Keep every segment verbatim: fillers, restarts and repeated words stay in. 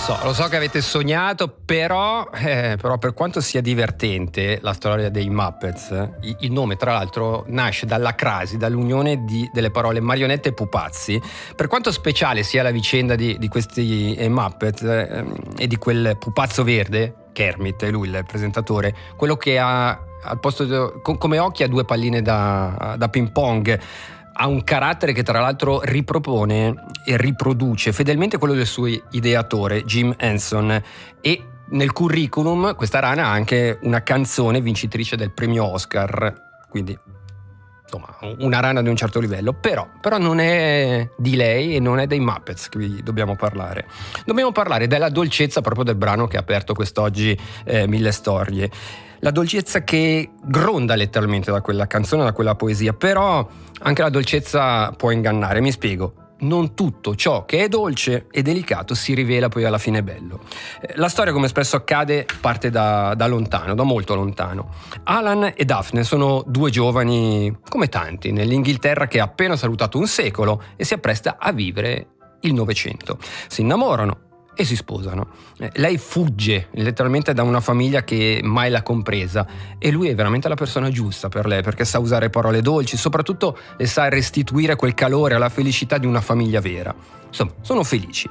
so, lo so che avete sognato, però, eh, però per quanto sia divertente la storia dei Muppets, il, il nome tra l'altro nasce dalla crasi, dall'unione di, delle parole marionette e pupazzi. Per quanto speciale sia la vicenda di, di questi eh, Muppets eh, e di quel pupazzo verde, Kermit, è lui il presentatore, quello che ha al posto di, com, come occhi ha due palline da, da ping pong. Ha un carattere che tra l'altro ripropone e riproduce fedelmente quello del suo ideatore Jim Henson, e nel curriculum questa rana ha anche una canzone vincitrice del premio Oscar, quindi insomma una rana di un certo livello. Però, però non è di lei e non è dei Muppets che vi dobbiamo parlare. Dobbiamo parlare della dolcezza proprio del brano che ha aperto quest'oggi eh, Mille Storie. La dolcezza che gronda letteralmente da quella canzone, da quella poesia. Però anche la dolcezza può ingannare, mi spiego. Non tutto ciò che è dolce e delicato si rivela poi alla fine bello. La storia, come spesso accade, parte da, da lontano, da molto lontano. Alan e Daphne sono due giovani, come tanti, nell'Inghilterra che ha appena salutato un secolo e si appresta a vivere il Novecento. Si innamorano e si sposano. Lei fugge letteralmente da una famiglia che mai l'ha compresa, e lui è veramente la persona giusta per lei, perché sa usare parole dolci, soprattutto le sa restituire quel calore alla felicità di una famiglia vera. Insomma, sono felici.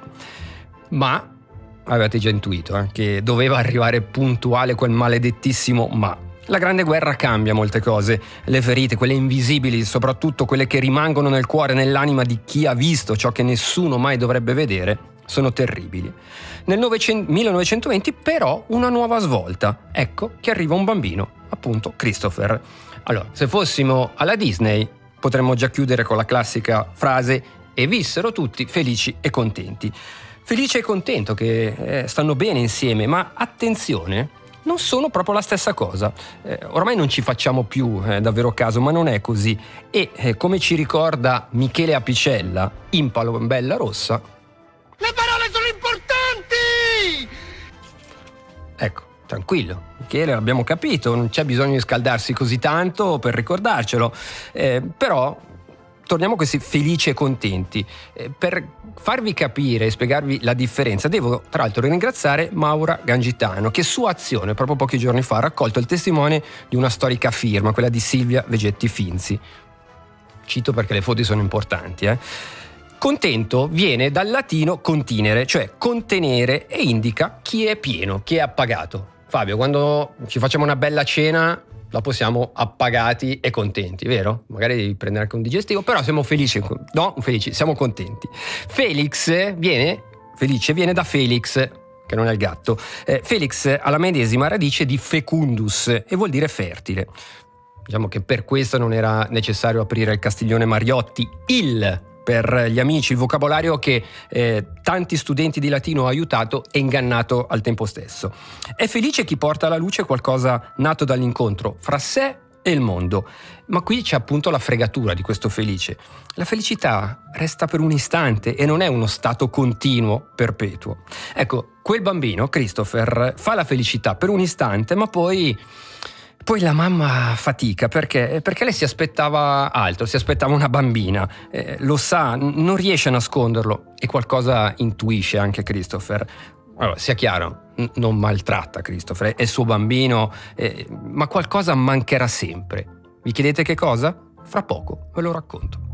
Ma avevate già intuito eh, che doveva arrivare puntuale quel maledettissimo ma. La Grande Guerra cambia molte cose, le ferite, quelle invisibili, soprattutto quelle che rimangono nel cuore e nell'anima di chi ha visto ciò che nessuno mai dovrebbe vedere, sono terribili. Nel millenovecentoventi però una nuova svolta, ecco che arriva un bambino, appunto Christopher. Allora, se fossimo alla Disney potremmo già chiudere con la classica frase "e vissero tutti felici e contenti". Felice e contento che eh, stanno bene insieme, ma attenzione, non sono proprio la stessa cosa. Eh, ormai non ci facciamo più eh, davvero caso, ma non è così. E eh, come ci ricorda Michele Apicella in Palombella Rossa, le parole sono importanti! Ecco, tranquillo, Michele, l'abbiamo capito, non c'è bisogno di scaldarsi così tanto per ricordarcelo. Eh, però torniamo a questi felici e contenti. Eh, per farvi capire e spiegarvi la differenza, devo tra l'altro ringraziare Maura Gangitano, che sua azione proprio pochi giorni fa ha raccolto il testimone di una storica firma, quella di Silvia Vegetti Finzi. Cito perché le foto sono importanti, eh. Contento viene dal latino continere, cioè contenere, e indica chi è pieno, chi è appagato. Fabio, quando ci facciamo una bella cena la possiamo appagati e contenti, vero? Magari devi prendere anche un digestivo, però siamo felici, no? Felici, siamo contenti. Felix viene, felice viene da Felix, che non è il gatto. Eh, Felix ha la medesima radice di fecundus e vuol dire fertile. Diciamo che per questo non era necessario aprire il Castiglione Mariotti, il per gli amici, il vocabolario che eh, tanti studenti di latino ha aiutato e ingannato al tempo stesso. È felice chi porta alla luce qualcosa nato dall'incontro fra sé e il mondo. Ma qui c'è appunto la fregatura di questo felice. La felicità resta per un istante e non è uno stato continuo, perpetuo. Ecco, quel bambino, Christopher, fa la felicità per un istante, ma poi... Poi la mamma fatica perché, perché lei si aspettava altro, si aspettava una bambina, eh, lo sa, non riesce a nasconderlo, e qualcosa intuisce anche Christopher. Allora, sia chiaro, n- non maltratta Christopher, è il suo bambino, eh, ma qualcosa mancherà sempre. Vi chiedete che cosa? Fra poco ve lo racconto.